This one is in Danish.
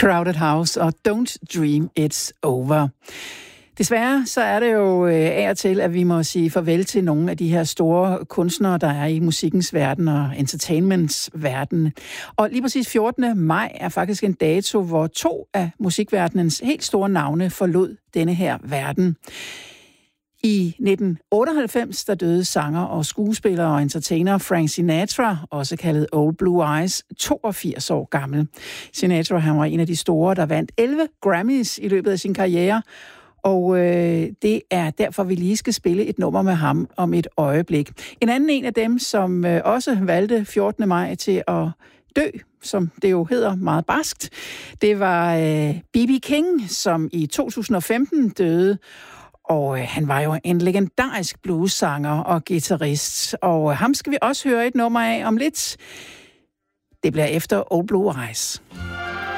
Crowded House og Don't Dream It's Over. Desværre så er det jo af og til, at vi må sige farvel til nogle af de her store kunstnere, der er i musikkens verden og entertainments verden. Og lige præcis 14. maj er faktisk en dato, hvor 2 af musikverdenens helt store navne forlod denne her verden. I 1998, der døde sanger og skuespiller og entertainer Frank Sinatra, også kaldet Old Blue Eyes, 82 år gammel. Sinatra, han var en af de store, der vandt 11 Grammys i løbet af sin karriere, og det er derfor, vi lige skal spille et nummer med ham om et øjeblik. En anden en af dem, som også valgte 14. maj til at dø, som det jo hedder meget barskt, det var B.B. King, som i 2015 døde. Og han var jo en legendarisk bluessanger og guitarist, og ham skal vi også høre et nummer af om lidt. Det bliver efter Old Blue Eyes.